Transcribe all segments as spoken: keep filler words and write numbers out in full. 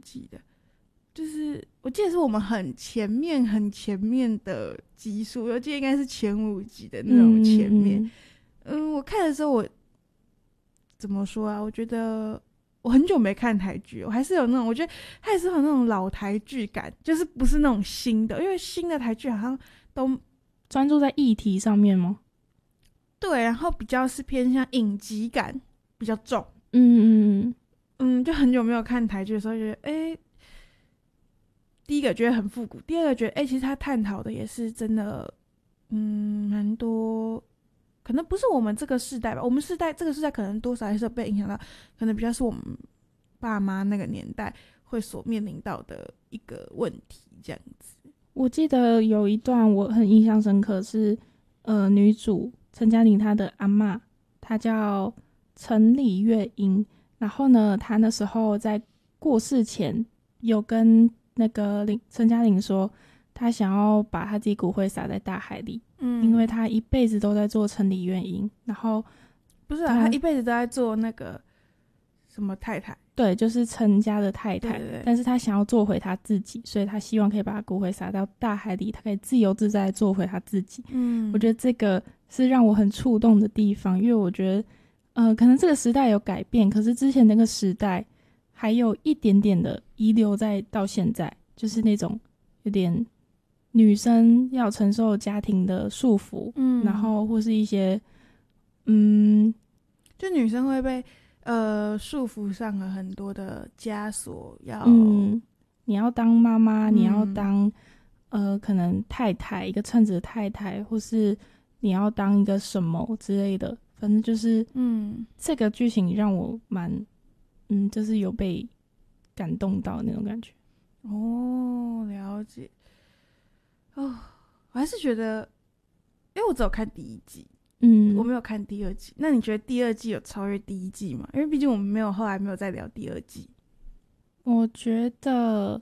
记的，就是我记得是我们很前面很前面的集数，我记得应该是前五集的那种前面。嗯, 嗯，我看的时候我怎么说啊？我觉得我很久没看台剧，我还是有那种，我觉得它还是有那种老台剧感，就是不是那种新的，因为新的台剧好像都专注在议题上面吗？ 对，然后比较是偏向影集感比较重。 嗯嗯嗯，就很久没有看台剧的时候，觉得哎、欸，第一个觉得很复古，第二个觉得哎、欸，其实他探讨的也是真的，嗯，蛮多，可能不是我们这个世代吧，我们世代这个世代可能多少还是有被影响到，可能比较是我们爸妈那个年代会所面临到的一个问题，这样子。 我记得有一段我很印象深刻是，呃，女主陈嘉玲她的阿嬷，她叫陈李月英，然后呢，她那时候在过世前有跟那个陈嘉玲说，她想要把她自己骨灰撒在大海里，嗯，因为她一辈子都在做陈李月英，然后不是啊，她一辈子都在做那个什么太太。 对，就是陈家的太太， 对对对， 但是他想要做回他自己，所以他希望可以把骨灰撒到大海里，他可以自由自在做回他自己。嗯，我觉得这个是让我很触动的地方，因为我觉得，呃，可能这个时代有改变，可是之前那个时代还有一点点的遗留在到现在，就是那种有点女生要承受家庭的束缚，嗯，然后或是一些，嗯， 就女生会被。呃，束缚上了很多的枷锁，要嗯，你要当妈妈，你要当、嗯、呃，可能太太，一个称职的太太，或是你要当一个什么之类的，反正就是，嗯，这个剧情让我蛮，嗯，就是有被感动到那种感觉。 哦，了解。哦，我还是觉得，因为我只有看第一季。嗯，我没有看第二季。那你觉得第二季有超越第一季吗？因为毕竟我们没有后来没有再聊第二季。 我觉得，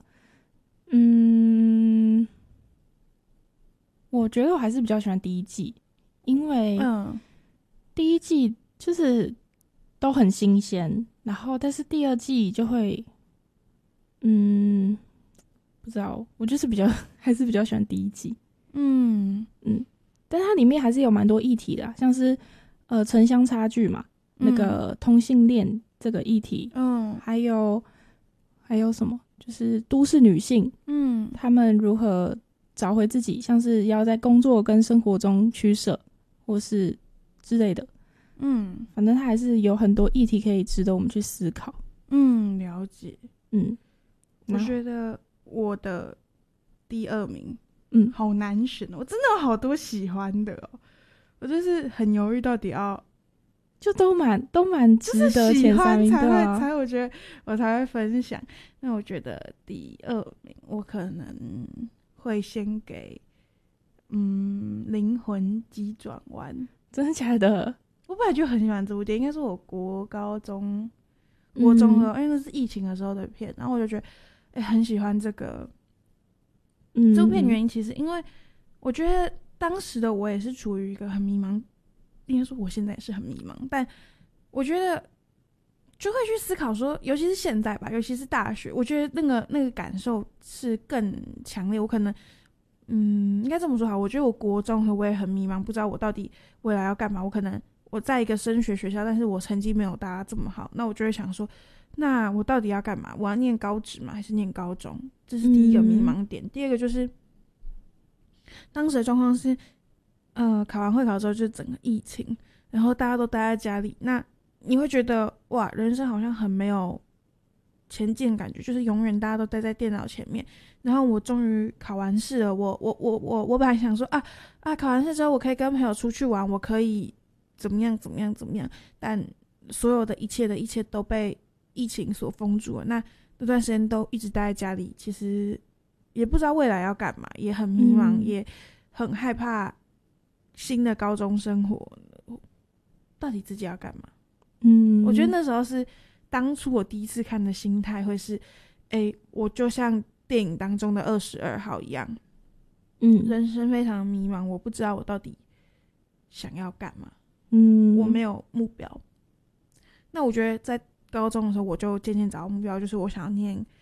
嗯，我觉得我还是比较喜欢第一季，因为第一季就是都很新鲜，然后但是第二季就会，嗯，不知道，我就是比较还是比较喜欢第一季。嗯嗯。但它里面还是有蛮多议题的、啊，像是呃城乡差距嘛，嗯、那个同性恋这个议题，嗯，还有还有什么，就是都市女性，嗯，她们如何找回自己，像是要在工作跟生活中取舍，或是之类的，嗯，反正它还是有很多议题可以值得我们去思考。 嗯，了解。嗯，我觉得我的第二名。嗯，好难选哦，我真的有好多喜欢的哦，我就是很犹豫到底要， 就都蛮都蛮值得前三名， 就是喜欢才会、 啊、 才会我觉得我才会分享。那我觉得第二名我可能会先给嗯灵魂急转弯。 真的假的？ 我本来就很喜欢这部电影，应该是我国高中国中的、嗯、因为那是疫情的时候的片，然后我就觉得哎、欸、很喜欢这个嗯，这部片原因其实因为我觉得当时的我也是处于一个很迷茫，应该说我现在也是很迷茫，但我觉得就会去思考说，尤其是现在吧，尤其是大学，我觉得那个那个感受是更强烈。我可能嗯，应该这么说好，我觉得我国中我也很迷茫，不知道我到底未来要干嘛。我可能我在一个升学学校，但是我成绩没有大家这么好，那我就会想说，那我到底要干嘛？我要念高职吗？还是念高中？这是第一个迷茫点。嗯、第二个就是当时的状况是，呃，考完会考之后就整个疫情，然后大家都待在家里，那你会觉得哇，人生好像很没有前进的感觉，就是永远大家都待在电脑前面。然后我终于考完试了，我我我我我本来想说啊啊，考完试之后我可以跟朋友出去玩，我可以怎么样怎么样怎么样，但所有的一切的一切都被疫情所封住了。那那段时间都一直待在家里，其实也不知道未来要干嘛，也很迷茫，嗯、也很害怕新的高中生活，到底自己要干嘛？嗯，我觉得那时候是当初我第一次看的心态会是，哎，我就像电影当中的二十二号一样，嗯，人生非常迷茫，我不知道我到底想要干嘛，嗯，我没有目标。那我觉得在高中的时候，我就渐渐找到目标，就是我想要念